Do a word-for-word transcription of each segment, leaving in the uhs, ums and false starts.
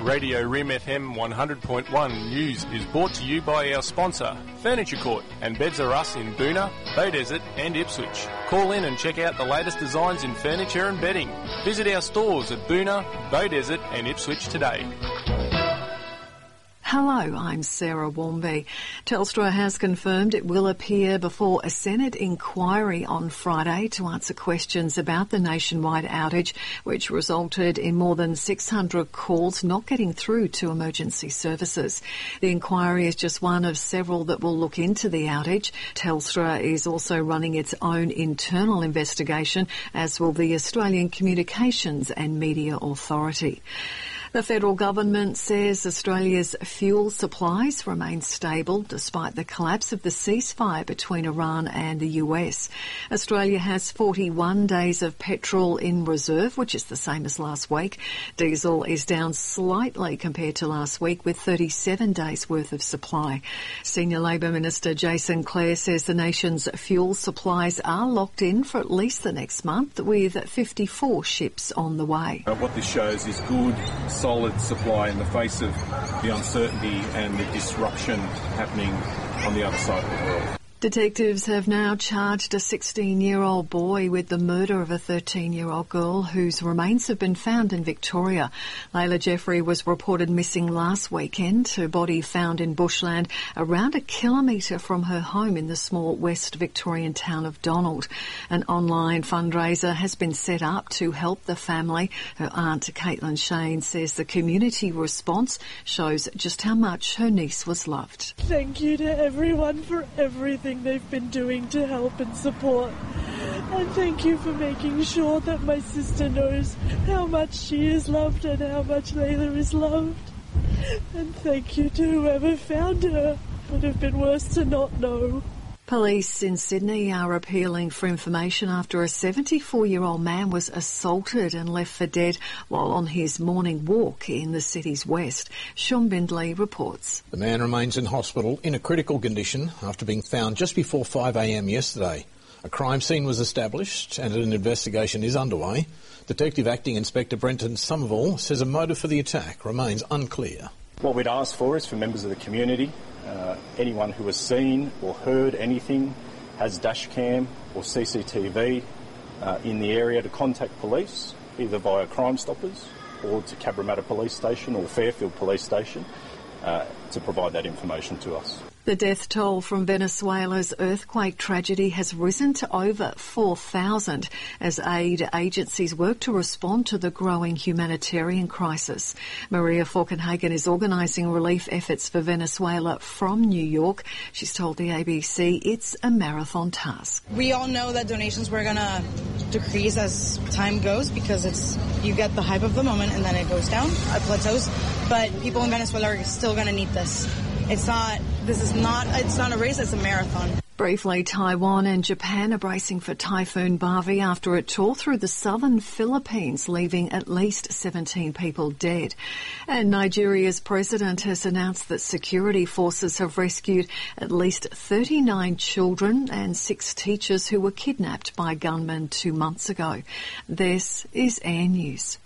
Radio Rim F M one hundred point one News is brought to you by our sponsor, Furniture Court and Beds R Us in Boonah, Beaudesert and Ipswich. Call in and check out the latest designs in furniture and bedding. Visit our stores at Boonah, Beaudesert and Ipswich today. Hello, I'm Sarah Warmby. Telstra has confirmed it will appear before a Senate inquiry on Friday to answer questions about the nationwide outage, which resulted in more than six hundred calls not getting through to emergency services. The inquiry is just one of several that will look into the outage. Telstra is also running its own internal investigation, as will the Australian Communications and Media Authority. The federal government says Australia's fuel supplies remain stable despite the collapse of the ceasefire between Iran and the U S. Australia has forty-one days of petrol in reserve, which is the same as last week. Diesel is down slightly compared to last week, with thirty-seven days worth of supply. Senior Labor Minister Jason Clare says the nation's fuel supplies are locked in for at least the next month, with fifty-four ships on the way. Uh, what this shows is good, solid supply in the face of the uncertainty and the disruption happening on the other side of the world. Detectives have now charged a sixteen-year-old boy with the murder of a thirteen-year-old girl whose remains have been found in Victoria. Layla Jeffrey was reported missing last weekend, her body found in bushland around a kilometre from her home in the small West Victorian town of Donald. An online fundraiser has been set up to help the family. Her aunt, Caitlin Shane, says the community response shows just how much her niece was loved. Thank you to everyone for everything they've been doing to help and support, and thank you for making sure that my sister knows how much she is loved and how much Layla is loved, and thank you to whoever found her. Would have been worse to not know. Police in Sydney are appealing for information after a seventy-four-year-old man was assaulted and left for dead while on his morning walk in the city's west. Sean Bindley reports. The man remains in hospital in a critical condition after being found just before five a m yesterday. A crime scene was established and an investigation is underway. Detective Acting Inspector Brenton Somerville says a motive for the attack remains unclear. What we'd ask for is for members of the community, uh, anyone who has seen or heard anything, has dash cam or C C T V uh, in the area, to contact police, either via Crime Stoppers or to Cabramatta Police Station or Fairfield Police Station, uh, to provide that information to us. The death toll from Venezuela's earthquake tragedy has risen to over four thousand as aid agencies work to respond to the growing humanitarian crisis. Maria Falkenhagen is organising relief efforts for Venezuela from New York. She's told the A B C it's a marathon task. We all know that donations were going to decrease as time goes because it's you get the hype of the moment and then it goes down, it plateaus. But people in Venezuela are still going to need this. It's not, this is not, it's not a race, it's a marathon. Briefly, Taiwan and Japan are bracing for Typhoon Barbie after it tore through the southern Philippines, leaving at least seventeen people dead. And Nigeria's president has announced that security forces have rescued at least thirty-nine children and six teachers who were kidnapped by gunmen two months ago. This is Air News.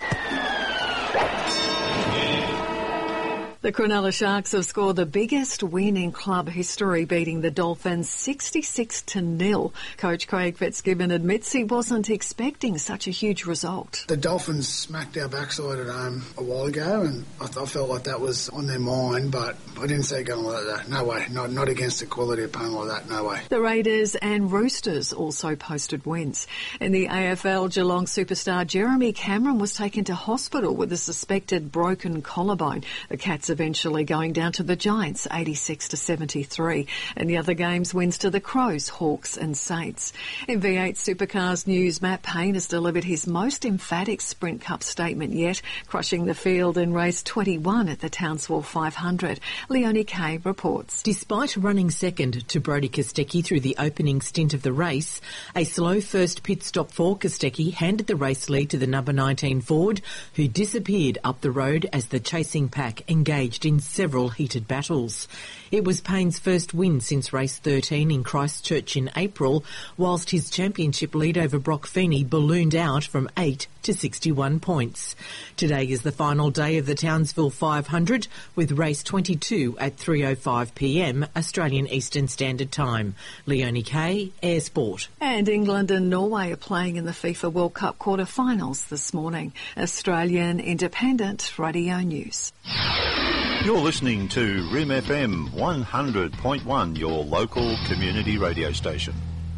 The Cronulla Sharks have scored the biggest win in club history, beating the Dolphins sixty-six to nil. Coach Craig Fitzgibbon admits he wasn't expecting such a huge result. The Dolphins smacked our backside at home a while ago, and I, th- I felt like that was on their mind, but I didn't see it going like that. No way. Not, not against a quality opponent like that. No way. The Raiders and Roosters also posted wins. In the A F L, Geelong superstar Jeremy Cameron was taken to hospital with a suspected broken collarbone. The Cats eventually going down to the Giants eighty-six to seventy-three. And the other games, wins to the Crows, Hawks and Saints. In V eight Supercars news, Matt Payne has delivered his most emphatic Sprint Cup statement yet, crushing the field in race twenty-one at the Townsville five hundred. Leonie Kay reports. Despite running second to Brodie Kostecki through the opening stint of the race, a slow first pit stop for Kostecki handed the race lead to the number nineteen Ford, who disappeared up the road as the chasing pack engaged engaged in several heated battles. It was Payne's first win since race thirteen in Christchurch in April, whilst his championship lead over Brock Feeney ballooned out from eight to sixty-one points. Today is the final day of the Townsville five hundred, with race twenty-two at three oh five p m Australian Eastern Standard Time. Leonie Kay, Air Sport. And England and Norway are playing in the FIFA World Cup quarter-finals this morning. Australian Independent Radio News. You're listening to R I M F M one hundred point one, your local community radio station.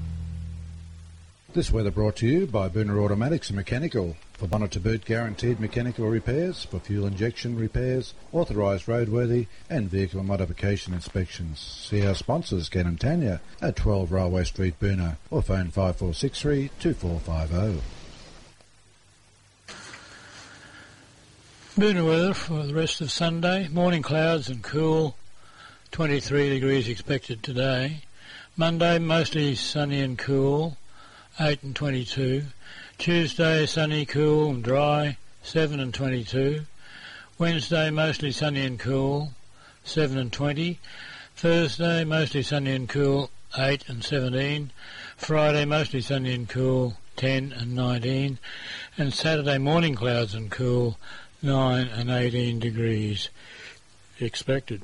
This weather brought to you by Boona Automatics and Mechanical. For bonnet to boot guaranteed mechanical repairs, for fuel injection repairs, authorised roadworthy and vehicle modification inspections. See our sponsors, Ken and Tanya, at twelve Railway Street, Boona, or phone five four six three, two four five zero. Boona weather for the rest of Sunday. Morning clouds and cool. twenty-three degrees expected today. Monday mostly sunny and cool. eight and twenty-two. Tuesday sunny, cool and dry. seven and twenty-two. Wednesday mostly sunny and cool. seven and twenty. Thursday mostly sunny and cool. eight and seventeen. Friday mostly sunny and cool. ten and nineteen. And Saturday morning clouds and cool. nine and eighteen degrees expected.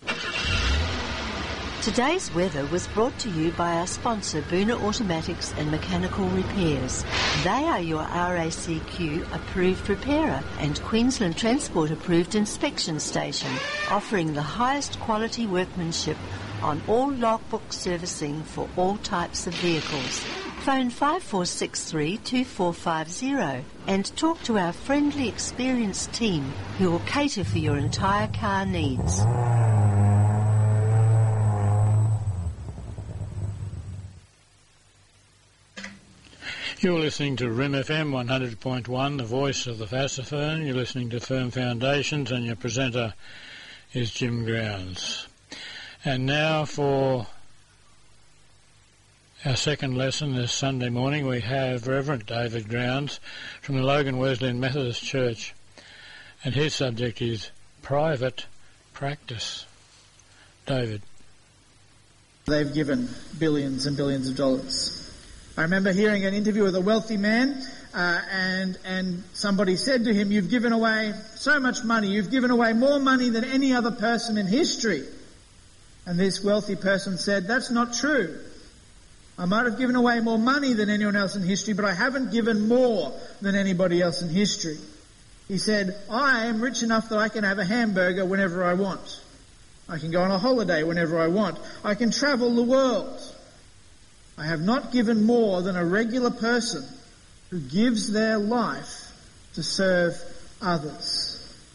Today's weather was brought to you by our sponsor, Boona Automatics and Mechanical Repairs. They are your R A C Q approved repairer and Queensland Transport approved inspection station, offering the highest quality workmanship on all logbook servicing for all types of vehicles. Phone five four six three, two four five zero and talk to our friendly, experienced team who will cater for your entire car needs. You're listening to R I M F M one hundred point one, the voice of the Fassophone. You're listening to Firm Foundations, and your presenter is Jim Grounds. And now for our second lesson this Sunday morning, we have Reverend David Grounds from the Logan Wesleyan Methodist Church, and his subject is private practice. David. They've given billions and billions of dollars. I remember hearing an interview with a wealthy man, uh, and and somebody said to him, "You've given away so much money. You've given away more money than any other person in history." And this wealthy person said, "That's not true. I might have given away more money than anyone else in history, but I haven't given more than anybody else in history." He said, "I am rich enough that I can have a hamburger whenever I want. I can go on a holiday whenever I want. I can travel the world. I have not given more than a regular person who gives their life to serve others."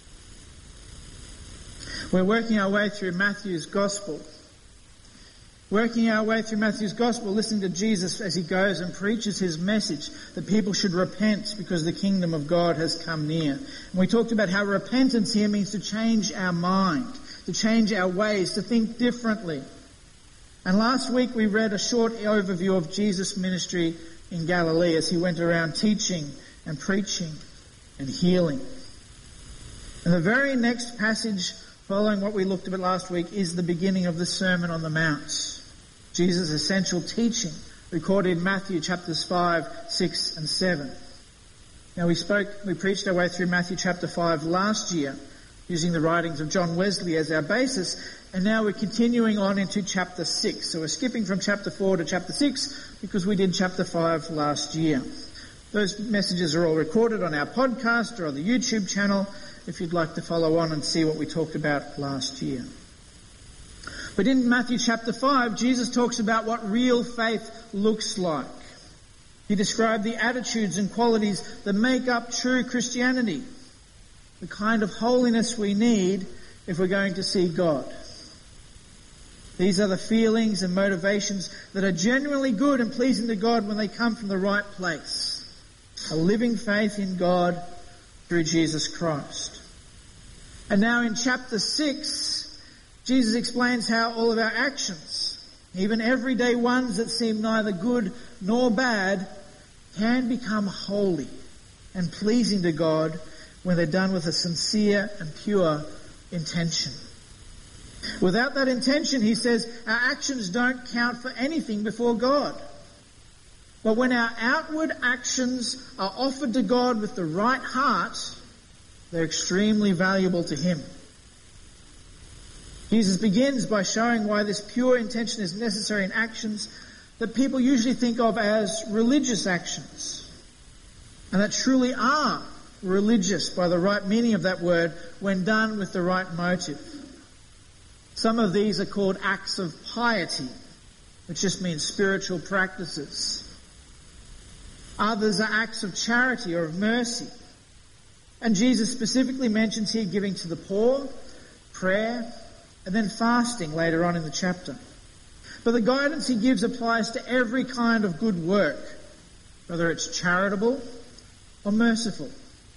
We're working our way through Matthew's Gospel. Working our way through Matthew's Gospel, listening to Jesus as he goes and preaches his message that people should repent because the kingdom of God has come near. And we talked about how repentance here means to change our mind, to change our ways, to think differently. And last week we read a short overview of Jesus' ministry in Galilee as he went around teaching and preaching and healing. And the very next passage following what we looked at last week is the beginning of the Sermon on the Mount. Jesus' essential teaching recorded in Matthew chapters five, six and seven. Now we spoke, we preached our way through Matthew chapter five last year using the writings of John Wesley as our basis. And now we're continuing on into chapter six. So we're skipping from chapter four to chapter six because we did chapter five last year. Those messages are all recorded on our podcast or on the YouTube channel if you'd like to follow on and see what we talked about last year. But in Matthew chapter five, Jesus talks about what real faith looks like. He described the attitudes and qualities that make up true Christianity, the kind of holiness we need if we're going to see God. These are the feelings and motivations that are genuinely good and pleasing to God when they come from the right place. A living faith in God through Jesus Christ. And now in chapter six, Jesus explains how all of our actions, even everyday ones that seem neither good nor bad, can become holy and pleasing to God when they're done with a sincere and pure intention. Without that intention, he says, our actions don't count for anything before God. But when our outward actions are offered to God with the right heart, they're extremely valuable to him. Jesus begins by showing why this pure intention is necessary in actions that people usually think of as religious actions, and that truly are religious by the right meaning of that word when done with the right motive. Some of these are called acts of piety, which just means spiritual practices. Others are acts of charity or of mercy. And Jesus specifically mentions here giving to the poor, prayer, and then fasting later on in the chapter. But the guidance he gives applies to every kind of good work, whether it's charitable or merciful.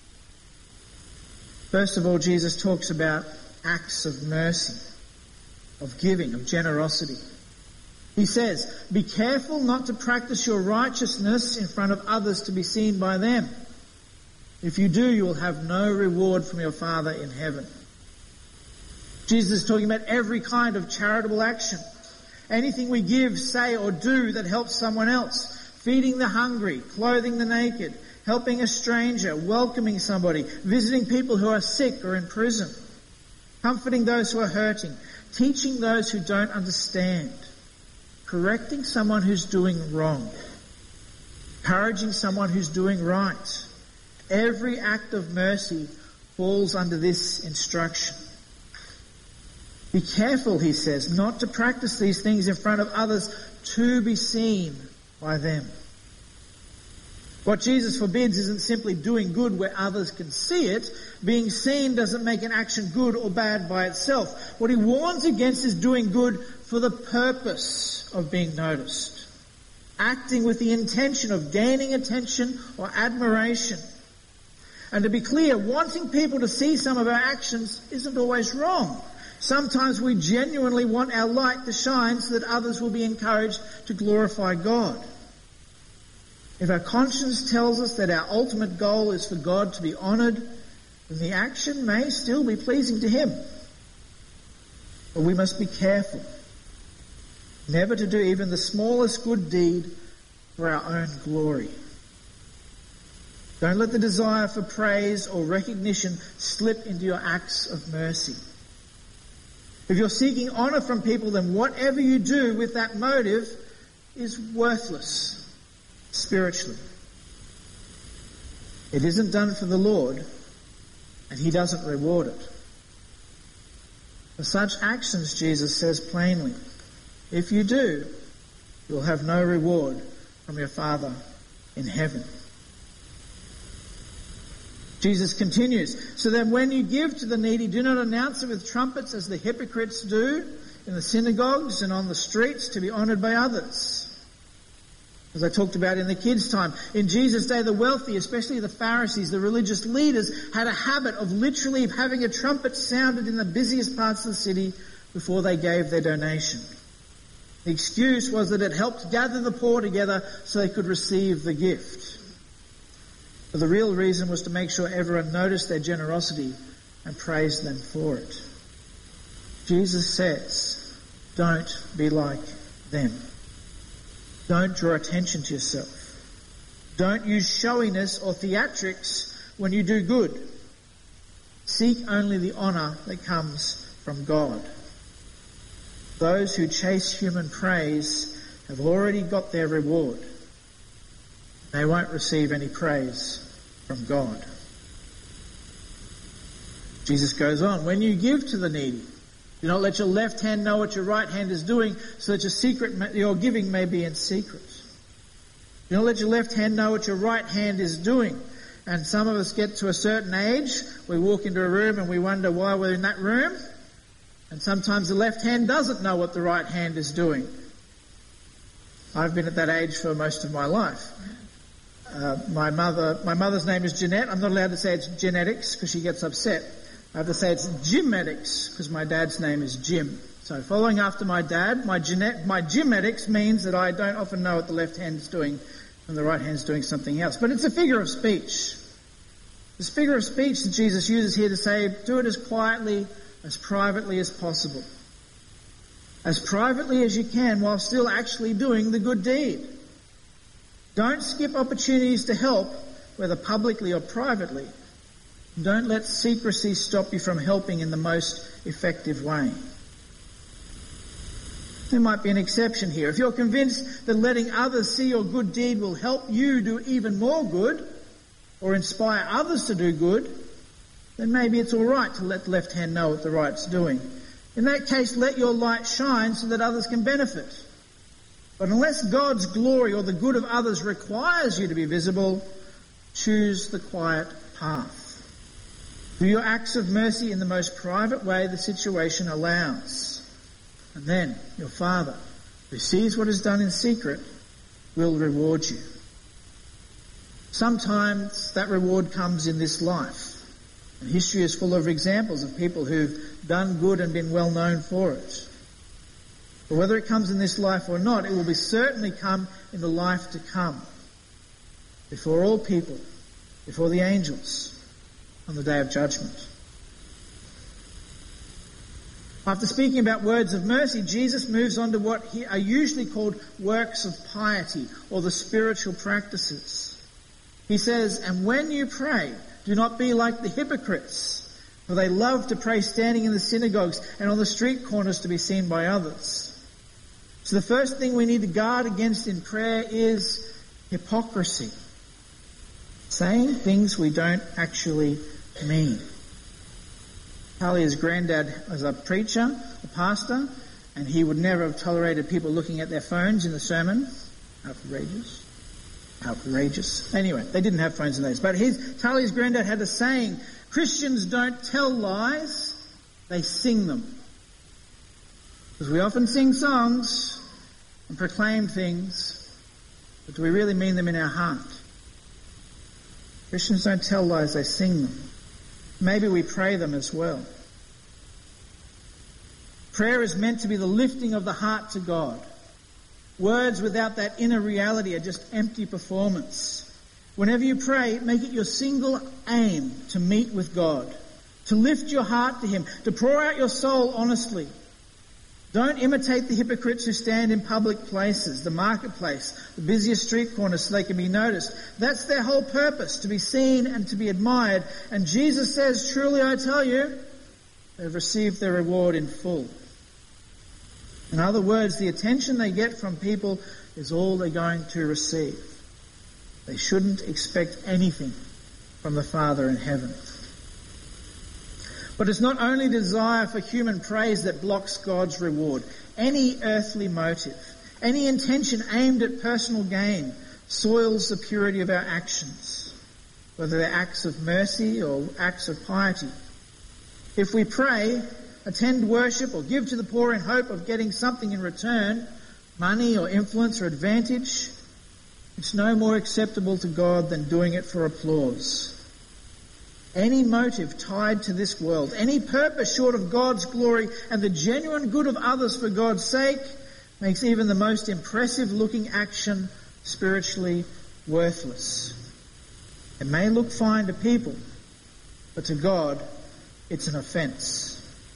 First of all, Jesus talks about acts of mercy, of giving, of generosity. He says, be careful not to practice your righteousness in front of others to be seen by them. If you do, you will have no reward from your Father in heaven. Jesus is talking about every kind of charitable action. Anything we give, say, or do that helps someone else. Feeding the hungry, clothing the naked, helping a stranger, welcoming somebody, visiting people who are sick or in prison, comforting those who are hurting, teaching those who don't understand, correcting someone who's doing wrong, encouraging someone who's doing right. Every act of mercy falls under this instruction. Be careful, he says, not to practice these things in front of others to be seen by them. What Jesus forbids isn't simply doing good where others can see it. Being seen doesn't make an action good or bad by itself. What he warns against is doing good for the purpose of being noticed, acting with the intention of gaining attention or admiration. And to be clear, wanting people to see some of our actions isn't always wrong. Sometimes we genuinely want our light to shine so that others will be encouraged to glorify God. If our conscience tells us that our ultimate goal is for God to be honoured, then the action may still be pleasing to him. But we must be careful never to do even the smallest good deed for our own glory. Don't let the desire for praise or recognition slip into your acts of mercy. If you're seeking honour from people, then whatever you do with that motive is worthless spiritually. It isn't done for the Lord, and he doesn't reward it. For such actions, Jesus says plainly, if you do, you'll have no reward from your Father in heaven. Jesus continues, so then when you give to the needy, do not announce it with trumpets as the hypocrites do in the synagogues and on the streets to be honoured by others. As I talked about in the kids' time, in Jesus' day, the wealthy, especially the Pharisees, the religious leaders, had a habit of literally having a trumpet sounded in the busiest parts of the city before they gave their donation. The excuse was that it helped gather the poor together so they could receive the gift. But the real reason was to make sure everyone noticed their generosity and praised them for it. Jesus says, don't be like them. Don't draw attention to yourself. Don't use showiness or theatrics when you do good. Seek only the honour that comes from God. Those who chase human praise have already got their reward. They won't receive any praise from God. Jesus goes on, when you give to the needy, do not let your left hand know what your right hand is doing, so that your secret, your giving may be in secret. Do not let your left hand know what your right hand is doing. And some of us get to a certain age, we walk into a room and we wonder why we're in that room. And sometimes the left hand doesn't know what the right hand is doing. I've been at that age for most of my life. Uh, my mother, my mother's name is Jeanette. I'm not allowed to say it's genetics because she gets upset. I have to say it's Jimetics because my dad's name is Jim. So following after my dad, my Jeanette, my Jimetics means that I don't often know what the left hand is doing and the right hand is doing something else. But it's a figure of speech. This figure of speech that Jesus uses here to say, do it as quietly as privately as possible. As privately as you can while still actually doing the good deed. Don't skip opportunities to help, whether publicly or privately. Don't let secrecy stop you from helping in the most effective way. There might be an exception here. If you're convinced that letting others see your good deed will help you do even more good, or inspire others to do good, then maybe it's all right to let the left hand know what the right's doing. In that case, let your light shine so that others can benefit. But unless God's glory or the good of others requires you to be visible, choose the quiet path. Do your acts of mercy in the most private way the situation allows. And then your Father, who sees what is done in secret, will reward you. Sometimes that reward comes in this life. And history is full of examples of people who've done good and been well known for it. But whether it comes in this life or not, it will be certainly come in the life to come. Before all people, before the angels, on the day of judgment. After speaking about words of mercy, Jesus moves on to what are usually called works of piety, or the spiritual practices. He says, and when you pray, do not be like the hypocrites, for they love to pray standing in the synagogues and on the street corners to be seen by others. So the first thing we need to guard against in prayer is hypocrisy. Saying things we don't actually mean. Talia's granddad was a preacher, a pastor, and he would never have tolerated people looking at their phones in the sermon. Outrageous. Outrageous. Anyway, they didn't have phones in those. But his, Talia's granddad had a saying, Christians don't tell lies, they sing them. Because we often sing songs and proclaim things, but do we really mean them in our heart? Christians don't tell lies, they sing them. Maybe we pray them as well. Prayer is meant to be the lifting of the heart to God. Words without that inner reality are just empty performance. Whenever you pray, make it your single aim to meet with God, to lift your heart to Him, to pour out your soul honestly. Don't imitate the hypocrites who stand in public places, the marketplace, the busiest street corners so they can be noticed. That's their whole purpose, to be seen and to be admired. And Jesus says, truly I tell you, they've received their reward in full. In other words, the attention they get from people is all they're going to receive. They shouldn't expect anything from the Father in heaven. But it's not only desire for human praise that blocks God's reward. Any earthly motive, any intention aimed at personal gain soils the purity of our actions, whether they're acts of mercy or acts of piety. If we pray, attend worship or give to the poor in hope of getting something in return, money or influence or advantage, it's no more acceptable to God than doing it for applause. Any motive tied to this world, any purpose short of God's glory and the genuine good of others for God's sake, makes even the most impressive looking action spiritually worthless. It may look fine to people, but to God, it's an offence.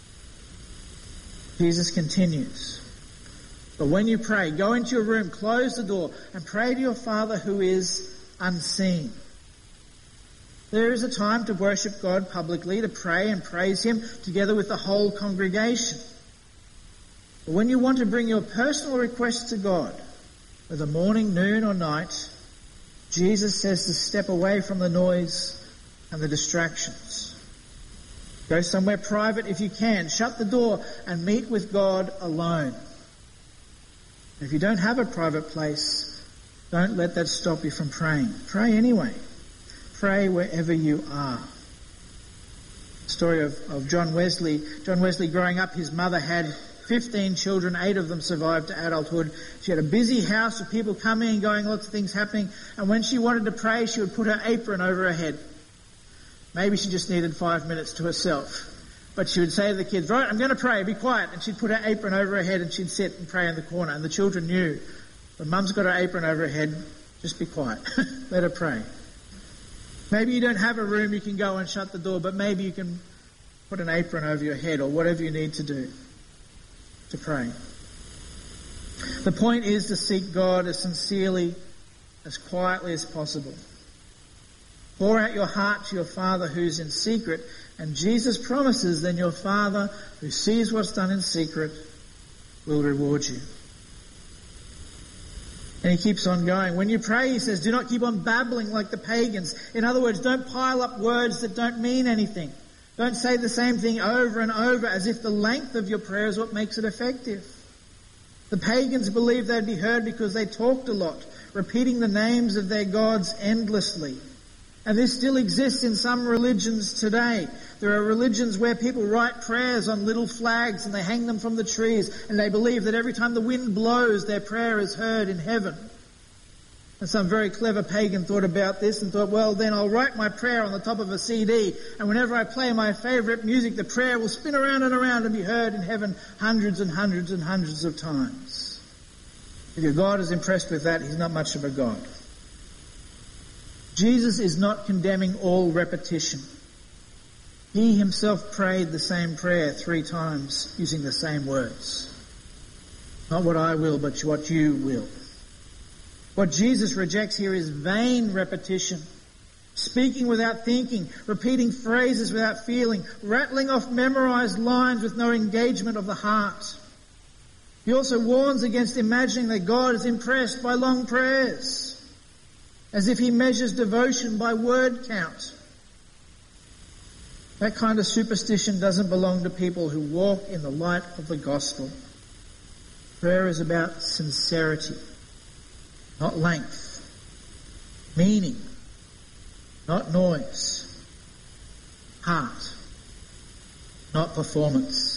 Jesus continues, but when you pray, go into your room, close the door, and pray to your Father who is unseen. There is a time to worship God publicly, to pray and praise Him together with the whole congregation. But when you want to bring your personal requests to God, whether morning, noon or night, Jesus says to step away from the noise and the distractions. Go somewhere private if you can. Shut the door and meet with God alone. If you don't have a private place, don't let that stop you from praying. Pray anyway. Pray wherever you are. Story of, of John Wesley. John Wesley growing up, his mother had fifteen children, eight of them survived to adulthood. She had a busy house with people coming and going, lots of things happening. And when she wanted to pray, she would put her apron over her head. Maybe she just needed five minutes to herself. But she would say to the kids, right, I'm going to pray, be quiet. And she'd put her apron over her head and she'd sit and pray in the corner. And the children knew, when Mum's got her apron over her head, just be quiet. Let her pray. Maybe you don't have a room you can go and shut the door, but maybe you can Put an apron over your head or whatever you need to do to pray. The point is to seek God as sincerely, as quietly as possible. Pour out your heart to your Father who's in secret, and Jesus promises then your Father who sees what's done in secret will reward you. And he keeps on going. When you pray, he says, do not keep on babbling like the pagans. In other words, don't pile up words that don't mean anything. Don't say the same thing over and over as if the length of your prayer is what makes it effective. The pagans believed they'd be heard because they talked a lot, repeating the names of their gods endlessly. And this still exists in some religions today. There are religions where people write prayers on little flags and they hang them from the trees, and they believe that every time the wind blows, their prayer is heard in heaven. And some very clever pagan thought about this and thought, well, then I'll write my prayer on the top of a C D, and whenever I play my favourite music, the prayer will spin around and around and be heard in heaven hundreds and hundreds and hundreds of times. If your God is impressed with that, he's not much of a God. Jesus is not condemning all repetition. He himself prayed the same prayer three times using the same words. Not what I will, but what you will. What Jesus rejects here is vain repetition. Speaking without thinking, repeating phrases without feeling, rattling off memorized lines with no engagement of the heart. He also warns against imagining that God is impressed by long prayers, as if he measures devotion by word count. That kind of superstition doesn't belong to people who walk in the light of the gospel. Prayer is about sincerity, not length, meaning, not noise, heart, not performance.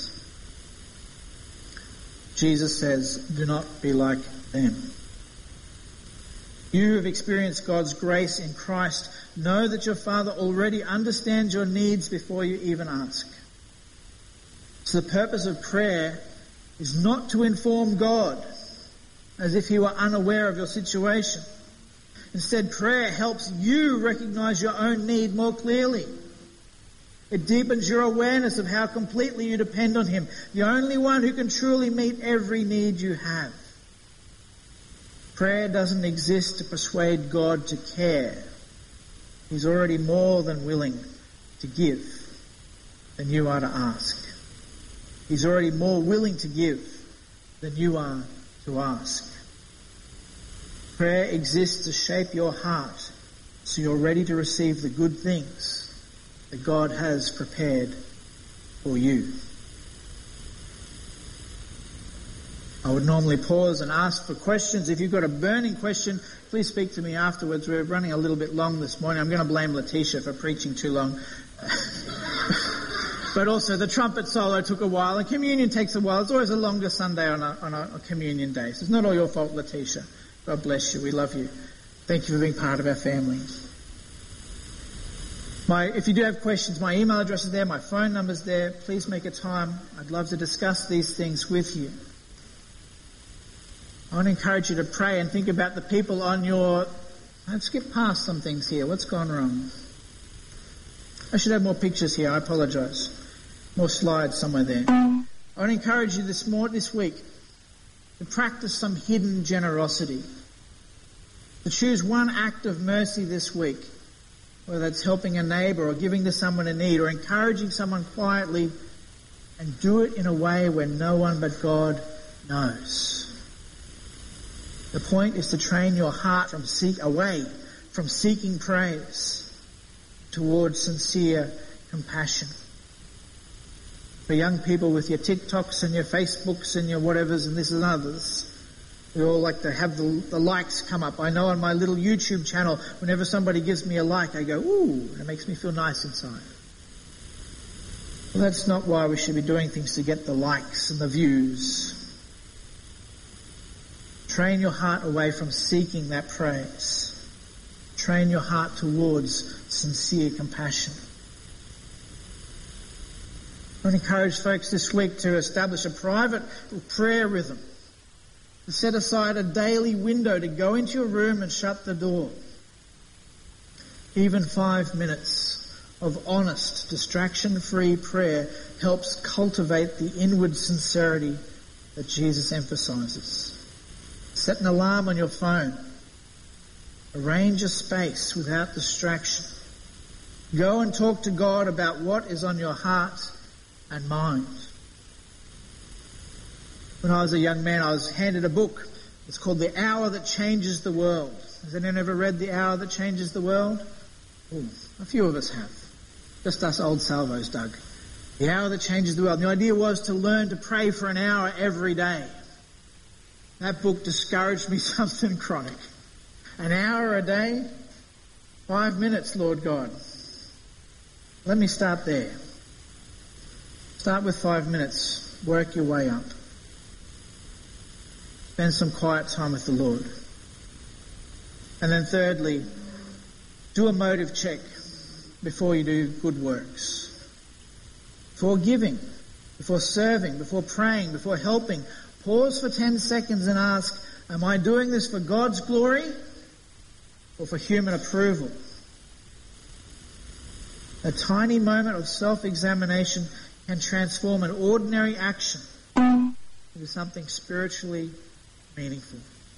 Jesus says, do not be like them. You who have experienced God's grace in Christ know that your Father already understands your needs before you even ask. So the purpose of prayer is not to inform God as if he were unaware of your situation. Instead, prayer helps you recognize your own need more clearly. It deepens your awareness of how completely you depend on him, the only one who can truly meet every need you have. Prayer doesn't exist to persuade God to care. He's already more than willing to give than you are to ask. He's already more willing to give than you are to ask. Prayer exists to shape your heart so you're ready to receive the good things that God has prepared for you. I would normally pause and ask for questions. If you've got a burning question, please speak to me afterwards. We're running a little bit long this morning. I'm going to blame Letitia for preaching too long. But also the trumpet solo took a while, and communion takes a while. It's always a longer Sunday on a, on a, a communion day. So it's not all your fault, Letitia. God bless you. We love you. Thank you for being part of our family. My, if you do have questions, my email address is there, my phone number's there. Please make a time. I'd love to discuss these things with you. I want to encourage you to pray and think about the people on your... Let's skip past some things here. What's gone wrong? I should have more pictures here. I apologise. More slides somewhere there. I want to encourage you this more this week to practice some hidden generosity. To choose one act of mercy this week, whether it's helping a neighbour or giving to someone in need or encouraging someone quietly, and do it in a way where no one but God knows. The point is to train your heart from seek away from seeking praise towards sincere compassion. For young people with your TikToks and your Facebooks and your whatevers and this and others, we all like to have the, the likes come up. I know on my little YouTube channel, whenever somebody gives me a like, I go, ooh, it makes me feel nice inside. Well, that's not why we should be doing things to get the likes and the views. Train your heart away from seeking that praise. Train your heart towards sincere compassion. I want to encourage folks this week to establish a private prayer rhythm. To set aside a daily window to go into your room and shut the door. Even five minutes of honest, distraction-free prayer helps cultivate the inward sincerity that Jesus emphasizes. Set an alarm on your phone. Arrange a space without distraction. Go and talk to God about what is on your heart and mind. When I was a young man, I was handed a book. It's called The Hour That Changes the World. Has anyone ever read The Hour That Changes the World? Ooh, a few of us have. Just us old salvos, Doug. The Hour That Changes the World. And the idea was to learn to pray for an hour every day. That book discouraged me something chronic. An hour a day? Five minutes, Lord God. Let me start there. Start with five minutes. Work your way up. Spend some quiet time with the Lord. And then thirdly, do a motive check before you do good works. Before giving, before serving, before praying, before helping, pause for ten seconds and ask, am I doing this for God's glory or for human approval? A tiny moment of self-examination can transform an ordinary action into something spiritually meaningful.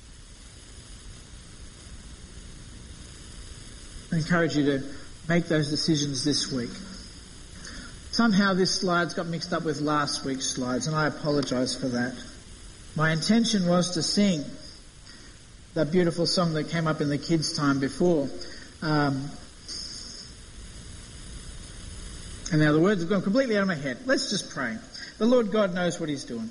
I encourage you to make those decisions this week. Somehow this slide's got mixed up with last week's slides, and I apologise for that. My intention was to sing that beautiful song that came up in the kids' time before. Um, and now the words have gone completely out of my head. Let's just pray. The Lord God knows what He's doing.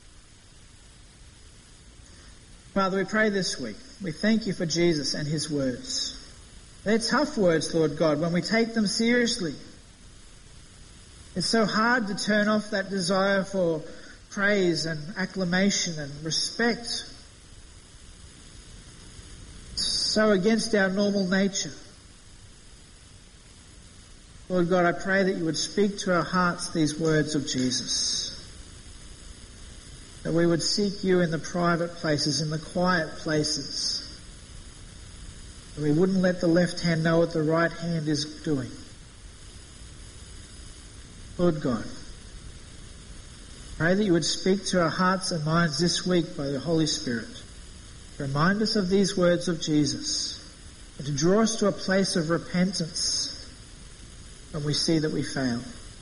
Father, we pray this week. We thank You for Jesus and His words. They're tough words, Lord God, when we take them seriously. It's so hard to turn off that desire for praise and acclamation and respect. It's so against our normal nature. Lord God, I pray that You would speak to our hearts these words of Jesus. That we would seek You in the private places, in the quiet places. That we wouldn't let the left hand know what the right hand is doing. Lord God, pray that You would speak to our hearts and minds this week by the Holy Spirit. Remind us of these words of Jesus and to draw us to a place of repentance when we see that we fail.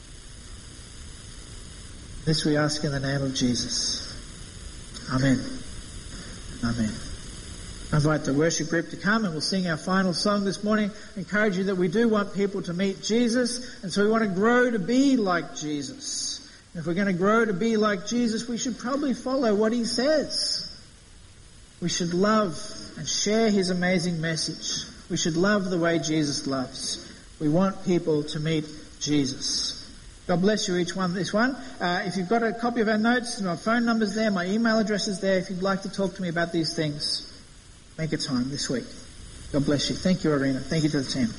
This we ask in the name of Jesus. Amen. Amen. I invite the worship group to come and we'll sing our final song this morning. I encourage you that we do want people to meet Jesus, and so we want to grow to be like Jesus. And if we're going to grow to be like Jesus, we should probably follow what He says. We should love and share His amazing message. We should love the way Jesus loves. We want people to meet Jesus. God bless you each one this one. Uh, if you've got a copy of our notes, my phone number's there, my email address is there. If you'd like to talk to me about these things, make a time this week. God bless you. Thank you, Arena. Thank you to the team.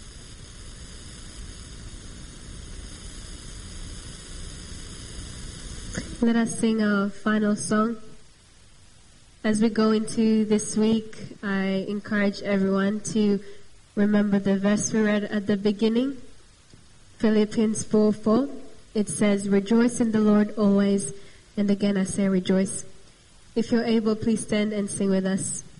Let us sing our final song. As we go into this week, I encourage everyone to remember the verse we read at the beginning, Philippians four four. It says, rejoice in the Lord always. And again I say rejoice. If you're able, please stand and sing with us.